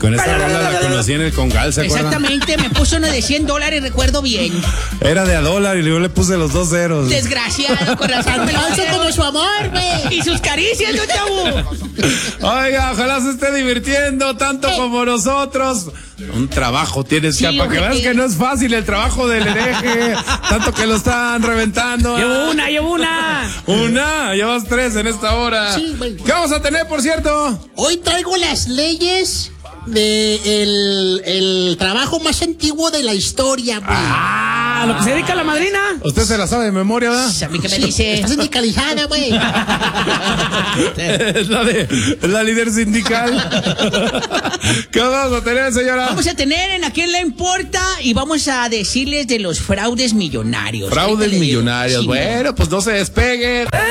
Con esta rola la conocí en el Congal, ¿se acuerdan? Exactamente, me puso uno de $100, recuerdo bien. Era de $1 y yo le puse los 2 ceros. Desgraciado, con razón me lo hace como su amor, güey. Y sus caricias, ¿no, chavo? Oiga, ojalá se esté divirtiendo tanto como nosotros. Un trabajo tienes ya, para que veas que no es fácil el trabajo del hereje. Tanto que lo están reventando. Llevo una. Llevas 3 en esta hora. Sí, güey. ¿Qué vamos a tener, por cierto? Hoy traigo las leyes de el trabajo más antiguo de la historia, güey. Lo que se dedica a la madrina. Usted se la sabe de memoria, ¿verdad? ¿A mí qué me dice? Está sindicalizada, güey. Es la líder sindical. ¿Qué vamos a tener, señora? Vamos a tener en ¿A quién le importa? Y vamos a decirles de los fraudes millonarios. Fraudes millonarios. Sí. Bueno, pues no se despeguen.